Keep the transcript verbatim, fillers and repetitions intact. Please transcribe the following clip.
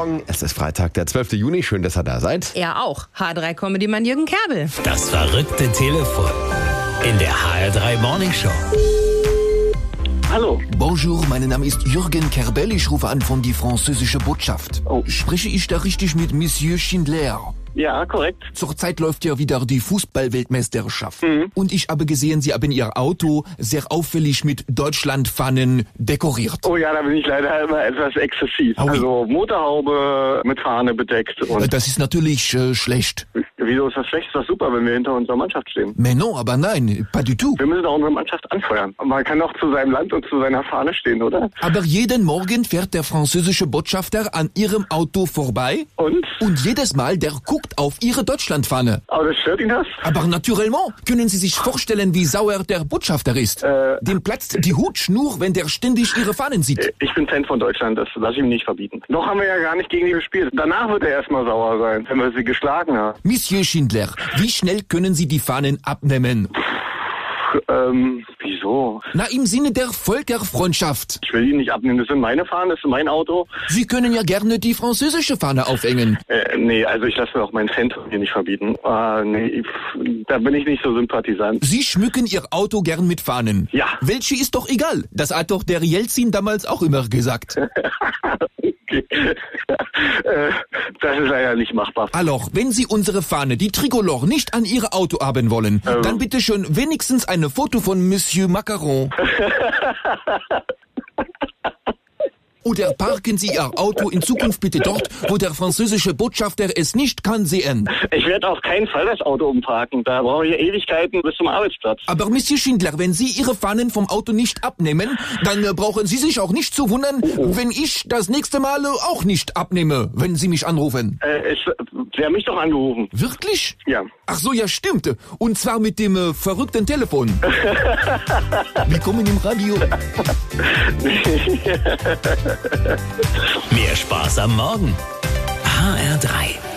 Morgen. Es ist Freitag, der zwölfte Juni. Schön, dass ihr da seid. Er auch. H drei Comedy-Mann Jürgen Kerbel. Das verrückte Telefon in der H R drei Morning Show. Hallo. Bonjour, mein Name ist Jürgen Kerbel. Ich rufe an von die französische Botschaft. Oh. Spreche ich da richtig mit Monsieur Schindler? Ja, korrekt. Zurzeit läuft ja wieder die Fußball-Weltmeisterschaft. Mhm. Und ich habe gesehen, Sie haben Ihr Auto sehr auffällig mit Deutschlandfahnen dekoriert. Oh ja, da bin ich leider immer etwas exzessiv. Aui. Also Motorhaube mit Fahne bedeckt. Und Das ist natürlich äh, schlecht. wieso ist das schlecht? Ist das super, wenn wir hinter unserer Mannschaft stehen. Mais non, aber nein, pas du tout. Wir müssen auch unsere Mannschaft anfeuern. Man kann doch zu seinem Land und zu seiner Fahne stehen, oder? Aber jeden Morgen fährt der französische Botschafter an Ihrem Auto vorbei. Und? Und jedes Mal, der guckt auf Ihre Deutschlandfahne. Aber das stört ihn das? Aber naturellement, können Sie sich vorstellen, wie sauer der Botschafter ist? Äh. Dem platzt die Hutschnur, wenn der ständig Ihre Fahnen sieht. Ich bin Fan von Deutschland, das lasse ich ihm nicht verbieten. Noch haben wir ja gar nicht gegen die gespielt. Danach wird er erstmal sauer sein, wenn wir sie geschlagen haben. Monsieur Schindler, wie schnell können Sie die Fahnen abnehmen? Ähm, wieso? Na, im Sinne der Völkerfreundschaft. Ich will die nicht abnehmen, das sind meine Fahnen, das ist mein Auto. Sie können ja gerne die französische Fahne aufhängen. Äh, nee, also ich lasse mir auch meinen Fan hier nicht verbieten. Ah, nee, da bin ich nicht so sympathisant. Sie schmücken Ihr Auto gern mit Fahnen. Ja. Welche ist doch egal. Das hat doch der Jelzin damals auch immer gesagt. Okay. äh, das ist leider nicht machbar. Alors, wenn Sie unsere Fahne, die Tricolore, nicht an Ihr Auto haben wollen, Ähm. dann bitte schon wenigstens ein Foto von Monsieur Macaron. Oder parken Sie Ihr Auto in Zukunft bitte dort, wo der französische Botschafter es nicht kann sehen. Ich werde auf keinen Fall das Auto umparken. Da brauche ich Ewigkeiten bis zum Arbeitsplatz. Aber Monsieur Schindler, wenn Sie Ihre Fahnen vom Auto nicht abnehmen, dann äh, brauchen Sie sich auch nicht zu wundern, wenn ich das nächste Mal äh, auch nicht abnehme, wenn Sie mich anrufen. Äh, es, Sie haben mich doch angerufen. Wirklich? Ja. Ach so, ja stimmt. Und zwar mit dem äh, verrückten Telefon. Willkommen im Radio. Mehr Spaß am Morgen. H R drei.